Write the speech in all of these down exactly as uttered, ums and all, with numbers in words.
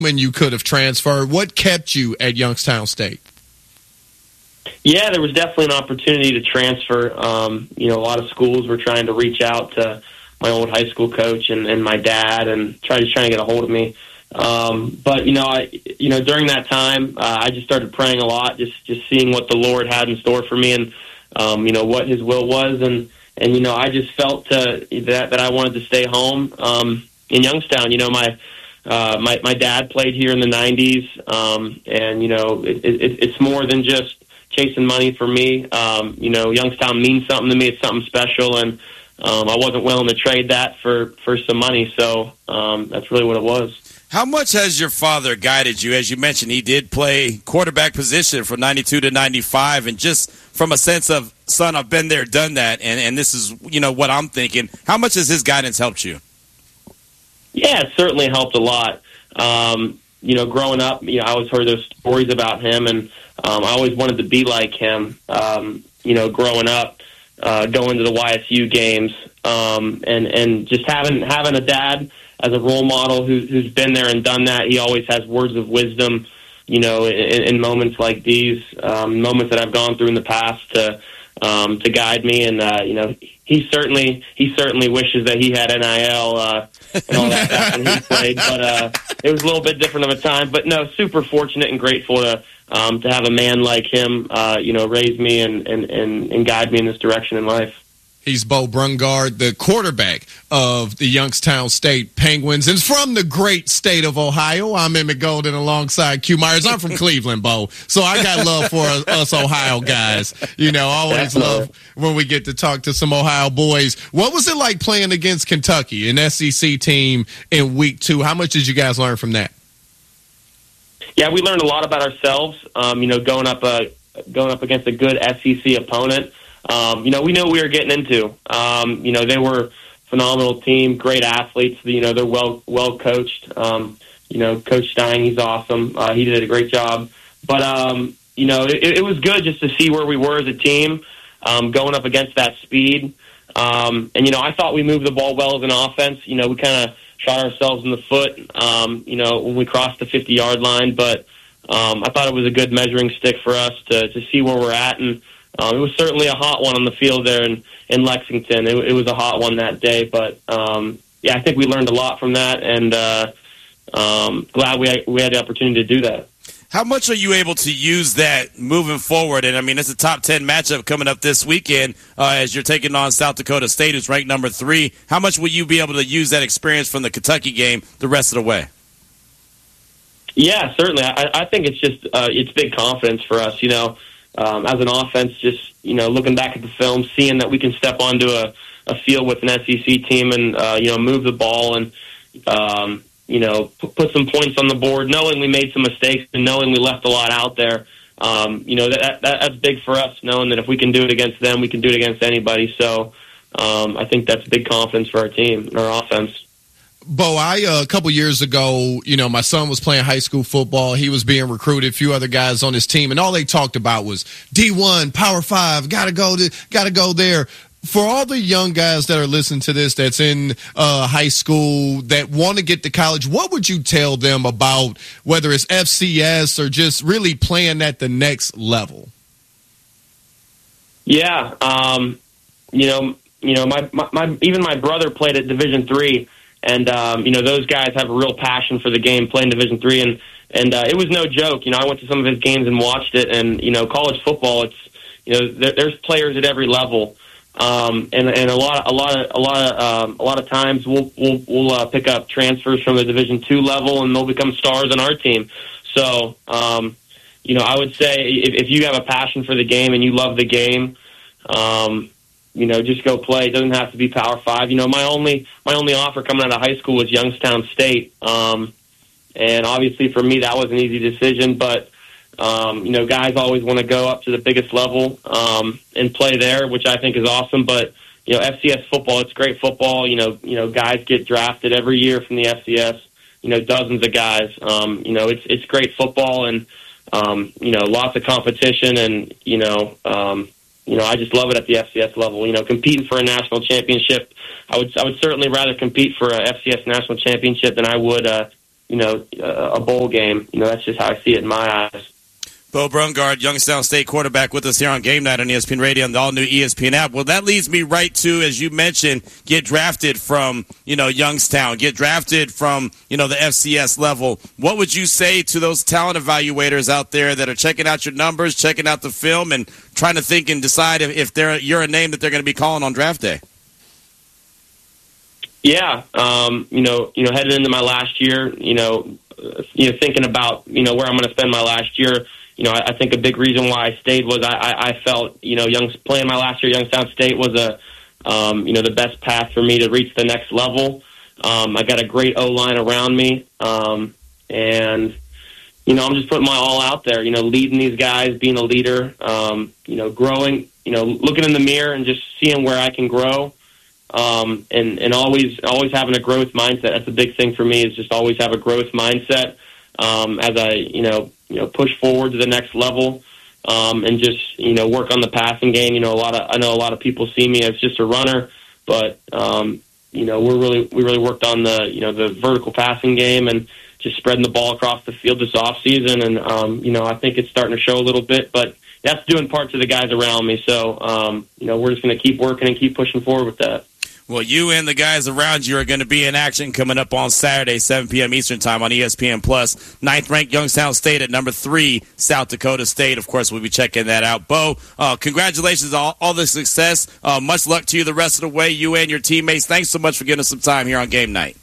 when you could have transferred. What kept you at Youngstown State? Yeah, there was definitely an opportunity to transfer. Um, you know, a lot of schools were trying to reach out to my old high school coach and, and my dad and try to try and get a hold of me. Um, but, you know, I, you know, during that time, uh, I just started praying a lot, just, just seeing what the Lord had in store for me and, um, you know, what his will was. And, and, you know, I just felt uh, that, that I wanted to stay home, um, in Youngstown. You know, my, uh, my, my dad played here in the nineties. Um, and, you know, it, it, it's more than just chasing money for me. Um, you know, Youngstown means something to me. It's something special. And, um, I wasn't willing to trade that for, for some money. So, um, that's really what it was. How much has your father guided you? As you mentioned, he did play quarterback position from ninety-two to ninety-five, and just from a sense of, son, I've been there, done that, and, and this is, you know, what I'm thinking. How much has his guidance helped you? Yeah, it certainly helped a lot. Um, you know, growing up, you know, I always heard those stories about him, and um, I always wanted to be like him. Um, you know, growing up, uh, going to the Y S U games, um, and and just having having a dad as a role model who, who's been there and done that. He always has words of wisdom, you know, in, in moments like these, um, moments that I've gone through in the past to um, to guide me. And uh, you know, he certainly he certainly wishes that he had N I L uh, and all that stuff when he played, but uh, it was a little bit different of a time. But no, super fortunate and grateful to um, to have a man like him, uh, you know, raise me and, and, and, and guide me in this direction in life. He's Bo Brungard, the quarterback of the Youngstown State Penguins, and from the great state of Ohio. I'm Emmett Golden alongside Q Myers. I'm from Cleveland, Bo, so I got love for us, us Ohio guys. You know, always love when we get to talk to some Ohio boys. What was it like playing against Kentucky, an S E C team, in week two? How much did you guys learn from that? Yeah, we learned a lot about ourselves. Um, you know, going up uh, going up against a good S E C opponent. Um, you know, we knew what we were getting into. Um, you know, they were a phenomenal team, great athletes. You know, they're well well coached. Um, you know, Coach Stein, he's awesome. Uh, he did a great job. But, um, you know, it, it was good just to see where we were as a team, um, going up against that speed. Um, and, you know, I thought we moved the ball well as an offense. You know, we kind of shot ourselves in the foot, um, you know, when we crossed the fifty-yard line. But um, I thought it was a good measuring stick for us to, to see where we're at. And Um, it was certainly a hot one on the field there in, in Lexington. It, it was a hot one that day. But, um, yeah, I think we learned a lot from that, and uh, um, glad we had, we had the opportunity to do that. How much are you able to use that moving forward? And, I mean, it's a top ten matchup coming up this weekend uh, as you're taking on South Dakota State, who's ranked number three. How much will you be able to use that experience from the Kentucky game the rest of the way? Yeah, certainly. I, I think it's just uh, it's big confidence for us, you know. Um, as an offense, just, you know, looking back at the film, seeing that we can step onto a, a field with an S E C team and, uh, you know, move the ball and, um, you know, p- put some points on the board, knowing we made some mistakes and knowing we left a lot out there. Um, you know, that, that that's big for us, knowing that if we can do it against them, we can do it against anybody. So um, I think that's big confidence for our team and our offense. Bo, I uh, a couple years ago, you know, my son was playing high school football. He was being recruited, a few other guys on his team, and all they talked about was D one, Power Five, gotta go to, gotta go there. For all the young guys that are listening to this, that's in uh, high school, that want to get to college, what would you tell them about whether it's F C S or just really playing at the next level? Yeah, um, you know, you know, my, my, my even my brother played at Division three. And, um, you know, those guys have a real passion for the game, playing Division three, and, and uh, it was no joke. You know, I went to some of his games and watched it, and, you know, college football, it's, you know, there, there's players at every level. Um, and, and a lot, a lot of, a lot of, um, a lot of times we'll, we'll, we'll uh, pick up transfers from the Division two level, and they'll become stars on our team. So, um, you know, I would say if, if you have a passion for the game and you love the game, um, you know, just go play. It doesn't have to be Power Five. You know, my only my only offer coming out of high school was Youngstown State, um, and obviously for me that was an easy decision. But um, you know, guys always want to go up to the biggest level um, and play there, which I think is awesome. But you know, F C S football, it's great football. You know, you know, guys get drafted every year from the F C S. You know, dozens of guys. Um, you know, it's it's great football, and um, you know, lots of competition, and you know. Um, You know, I just love it at the F C S level. You know, competing for a national championship, I would I would certainly rather compete for a F C S national championship than I would, uh, you know, a bowl game. You know, that's just how I see it in my eyes. Bo Brungard, Youngstown State quarterback, with us here on Game Night on E S P N Radio and the all-new E S P N app. Well, that leads me right to, as you mentioned, get drafted from, you know, Youngstown, get drafted from, you know, the F C S level. What would you say to those talent evaluators out there that are checking out your numbers, checking out the film, and trying to think and decide if, if they're you're a name that they're going to be calling on draft day? Yeah, um, you know, you know, headed into my last year, you know, uh, you know, thinking about, you know, where I'm going to spend my last year. You know, I, I think a big reason why I stayed was I, I, I felt, you know, young, playing my last year, Youngstown State was a, um, you know, the best path for me to reach the next level. Um, I got a great O-line around me, um, and you know, I'm just putting my all out there. You know, leading these guys, being a leader. Um, you know, growing. You know, looking in the mirror and just seeing where I can grow. Um, and, and always, always having a growth mindset. That's a big thing for me, is just always have a growth mindset, um, as I, you know, you know, push forward to the next level, um, and just, you know, work on the passing game. You know, a lot of, I know a lot of people see me as just a runner, but, um, you know, we're really, we really worked on the, you know, the vertical passing game and just spreading the ball across the field this off season. And, um, you know, I think it's starting to show a little bit, but that's doing part to the guys around me. So, um, you know, we're just going to keep working and keep pushing forward with that. Well, you and the guys around you are going to be in action coming up on Saturday, seven p.m. Eastern Time on E S P N Plus. Ninth-ranked Youngstown State at number three, South Dakota State. Of course, we'll be checking that out. Bo, uh, congratulations on all, all the success. Uh, much luck to you the rest of the way, you and your teammates. Thanks so much for giving us some time here on Game Night.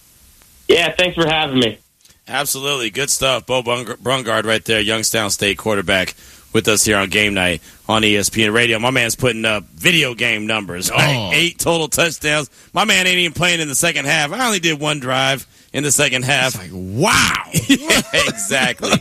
Yeah, thanks for having me. Absolutely. Good stuff. Bo Brungard right there, Youngstown State quarterback, with us here on Game Night on E S P N Radio. My man's putting up video game numbers. Right? Oh. Eight total touchdowns. My man ain't even playing in the second half. I only did one drive in the second half. It's like, wow. Yeah, exactly.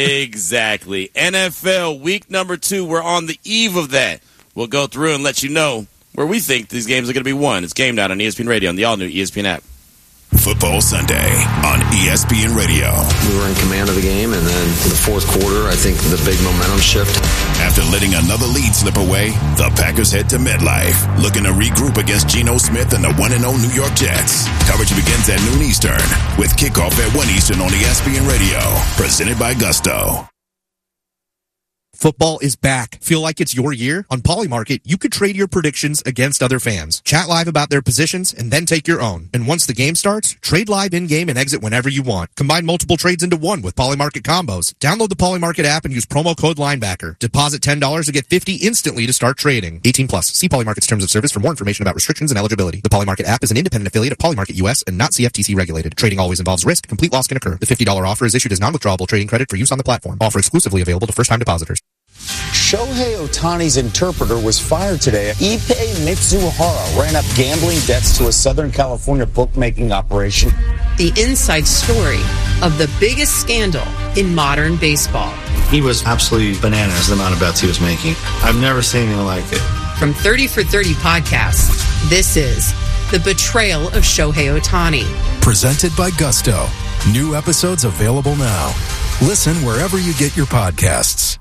Exactly. N F L week number two. We're on the eve of that. We'll go through and let you know where we think these games are going to be won. It's Game Night on E S P N Radio on the all-new E S P N app. Football Sunday on E S P N Radio. We were in command of the game, and then in the fourth quarter, I think the big momentum shift. After letting another lead slip away, the Packers head to MetLife, looking to regroup against Geno Smith and the one and oh New York Jets. Coverage begins at noon Eastern, with kickoff at one Eastern on E S P N Radio. Presented by Gusto. Football is back. Feel like it's your year? On Polymarket, you could trade your predictions against other fans. Chat live about their positions and then take your own. And once the game starts, trade live in-game and exit whenever you want. Combine multiple trades into one with Polymarket combos. Download the Polymarket app and use promo code Linebacker. Deposit ten dollars to get fifty dollars instantly to start trading. eighteen plus. See Polymarket's terms of service for more information about restrictions and eligibility. The Polymarket app is an independent affiliate of Polymarket U S and not C F T C regulated. Trading always involves risk. Complete loss can occur. The fifty dollars offer is issued as non-withdrawable trading credit for use on the platform. Offer exclusively available to first-time depositors. Shohei Ohtani's interpreter was fired today. Ippei Mitsuhara ran up gambling debts to a Southern California bookmaking operation. The inside story of the biggest scandal in modern baseball. He was absolutely bananas, the amount of bets he was making. I've never seen anything like it. From thirty for thirty podcasts, this is The Betrayal of Shohei Ohtani. Presented by Gusto. New episodes available now. Listen wherever you get your podcasts.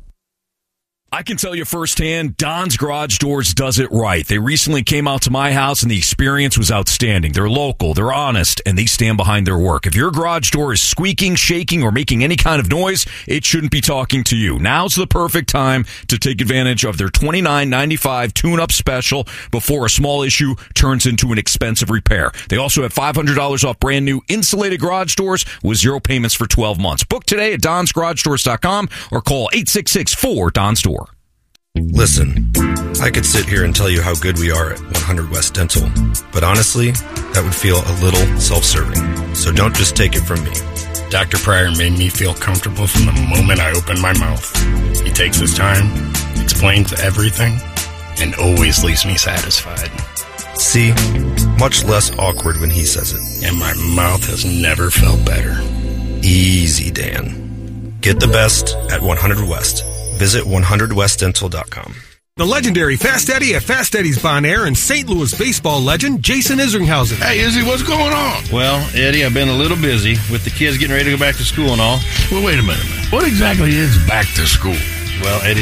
I can tell you firsthand, Don's Garage Doors does it right. They recently came out to my house, and the experience was outstanding. They're local, they're honest, and they stand behind their work. If your garage door is squeaking, shaking, or making any kind of noise, it shouldn't be talking to you. Now's the perfect time to take advantage of their twenty-nine ninety-five tune-up special before a small issue turns into an expensive repair. They also have five hundred dollars off brand new insulated garage doors with zero payments for twelve months. Book today at dons garage doors dot com or call eight six six four D O N S door. Listen, I could sit here and tell you how good we are at one hundred West Dental, but honestly, that would feel a little self-serving. So don't just take it from me. Doctor Pryor made me feel comfortable from the moment I opened my mouth. He takes his time, explains everything, and always leaves me satisfied. See, much less awkward when he says it. And my mouth has never felt better. Easy, Dan. Get the best at one hundred West. Visit one hundred west dental dot com. The legendary Fast Eddie at Fast Eddie's Bon Air and Saint Louis baseball legend Jason Isringhausen. Hey, Izzy, what's going on? Well, Eddie, I've been a little busy with the kids getting ready to go back to school and all. Well, wait a minute, man. What exactly is back to school? Well, Eddie, that's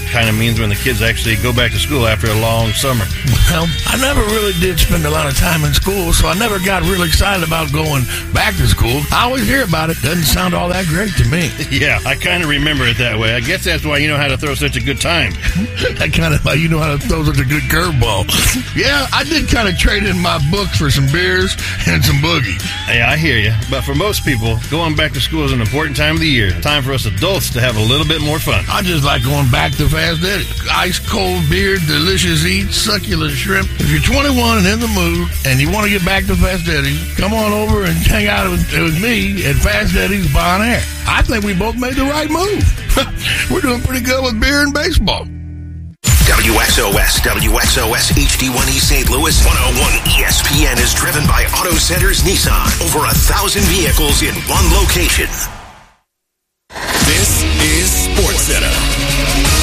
kind of means when the kids actually go back to school after a long summer. Well, I never really did spend a lot of time in school, so I never got really excited about going back to school. I always hear about it. Doesn't sound all that great to me. Yeah, I kind of remember it that way. I guess that's why you know how to throw such a good time. I kind of, you know how to throw such a good curveball. Yeah, I did kind of trade in my books for some beers and some boogies. Yeah, I hear you. But for most people, going back to school is an important time of the year. Time for us adults to have a little bit more fun. I just like going back to Fast Eddie. Ice cold beer, delicious eats, succulent shrimp. If you're twenty-one and in the mood and you want to get back to Fast Eddie, come on over and hang out with, with me at Fast Eddie's Bon Air. I think we both made the right move. We're doing pretty good with beer and baseball. W X O S, W X O S H D one E Saint Louis, one oh one E S P N is driven by Auto Centers Nissan. Over a thousand vehicles in one location. This is SportsCenter.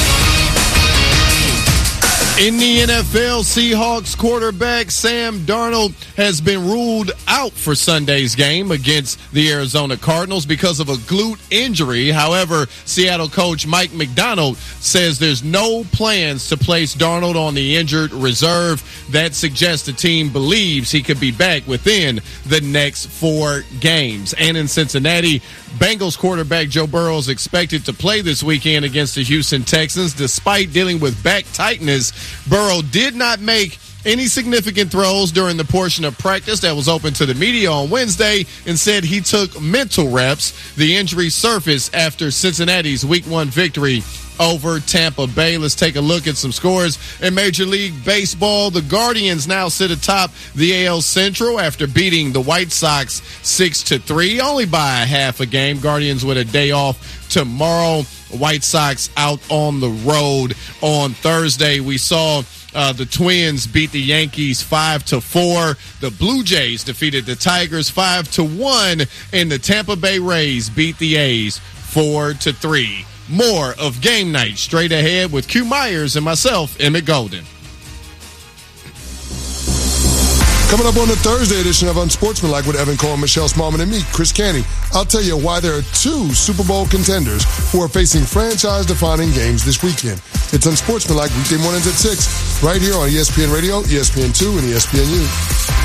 In the N F L, Seahawks quarterback Sam Darnold has been ruled out for Sunday's game against the Arizona Cardinals because of a glute injury. However, Seattle coach Mike Macdonald says there's no plans to place Darnold on the injured reserve. That suggests the team believes he could be back within the next four games. And in Cincinnati, Bengals quarterback Joe Burrow is expected to play this weekend against the Houston Texans. Despite dealing with back tightness, Burrow did not make any significant throws during the portion of practice that was open to the media on Wednesday and said he took mental reps. The injury surfaced after Cincinnati's week one victory over Tampa Bay. Let's take a look at some scores in Major League Baseball. The Guardians now sit atop the A L Central after beating the White Sox six to three, only by a half a game. Guardians with a day off tomorrow. White Sox out on the road on Thursday. We saw uh, the Twins beat the Yankees five to four. The Blue Jays defeated the Tigers five to one, and the Tampa Bay Rays beat the A's four to three. More of Game Night straight ahead with Q Myers and myself, Emmett Golden. Coming up on the Thursday edition of Unsportsmanlike with Evan Cole, Michelle Smallman, and me, Chris Canty, I'll tell you why there are two Super Bowl contenders who are facing franchise-defining games this weekend. It's Unsportsmanlike weekday mornings at six, right here on E S P N Radio, E S P N two, and E S P N U.